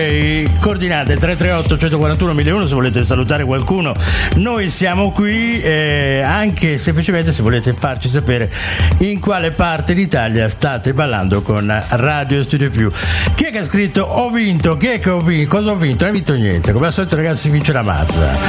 Coordinate 338 141 1001 se volete salutare qualcuno. Noi siamo qui, anche semplicemente se volete farci sapere in quale parte d'Italia state ballando con Radio Studio Più. Chi è che ha scritto ho vinto? Chi è che ho vinto? Cosa ho vinto? Non ho vinto niente. Come al solito, ragazzi, vince la mazza.